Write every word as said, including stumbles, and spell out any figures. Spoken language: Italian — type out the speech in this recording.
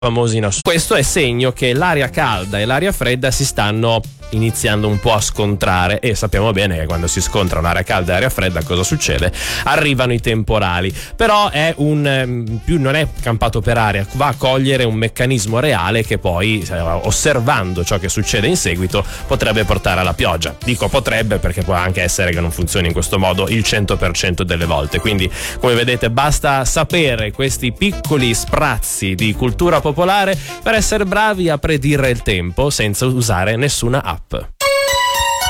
famosina. Questo è segno che l'aria calda e l'aria fredda si stanno iniziando un po' a scontrare, e sappiamo bene che quando si scontrano aria calda e aria fredda cosa succede? Arrivano i temporali. Però è un più non è campato per aria, va a cogliere un meccanismo reale che poi, osservando ciò che succede in seguito, potrebbe portare alla pioggia. Dico potrebbe perché può anche essere che non funzioni in questo modo il cento per cento delle volte. Quindi, come vedete, basta sapere questi piccoli sprazzi di cultura popolare per essere bravi a predire il tempo senza usare nessuna app.